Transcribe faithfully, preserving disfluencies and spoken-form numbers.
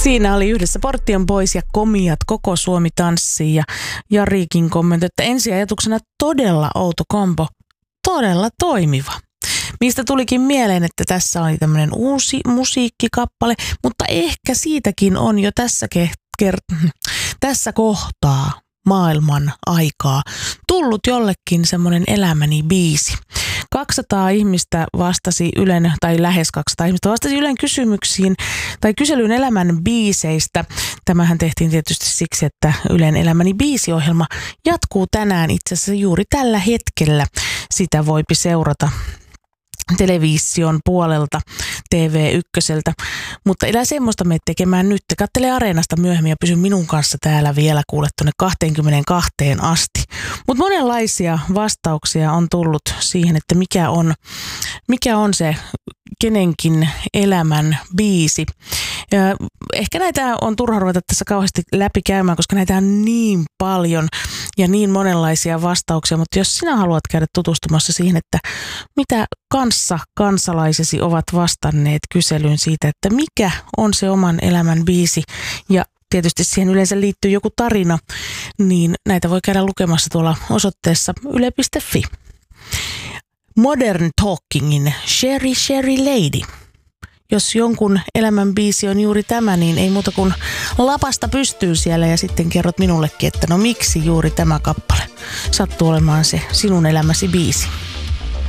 Siinä oli yhdessä Portion Boys ja Komiat, Koko Suomi tanssii, ja Jarikin kommentoi, että ensiajatuksena todella outo kombo, todella toimiva. Mistä tulikin mieleen, että tässä oli tämmöinen uusi musiikkikappale, mutta ehkä siitäkin on jo tässä, ke- ker- tässä kohtaa maailman aikaa tullut jollekin semmoinen elämäni biisi. kaksisataa ihmistä vastasi Ylen, tai lähes kaksisataa ihmistä vastasi Ylen kysymyksiin tai kyselyyn elämän biiseistä. Tämähän tehtiin tietysti siksi, että Ylen elämäni biisiohjelma jatkuu tänään itse asiassa juuri tällä hetkellä. Sitä voipi seurata television puolelta, T V ykköseltä, mutta elä semmoista mene tekemään nyt. Kattele Areenasta myöhemmin ja pysy minun kanssa täällä vielä kuule tuonne kaksikymmentäkaksi asti. Mutta monenlaisia vastauksia on tullut siihen, että mikä on, mikä on se kenenkin elämän biisi. Ja ehkä näitä on turha ruveta tässä kauheasti läpi käymään, koska näitä on niin paljon ja niin monenlaisia vastauksia, mutta jos sinä haluat käydä tutustumassa siihen, että mitä kanssa kansalaisesi ovat vastanneet kyselyyn siitä, että mikä on se oman elämän biisi ja tietysti siihen yleensä liittyy joku tarina, niin näitä voi käydä lukemassa tuolla osoitteessa yle piste fi. Modern Talkingin Sherry Sherry Lady. Jos jonkun elämän biisi on juuri tämä, niin ei muuta kuin lapasta pystyy siellä ja sitten kerrot minullekin, että no miksi juuri tämä kappale sattuu olemaan se sinun elämäsi biisi.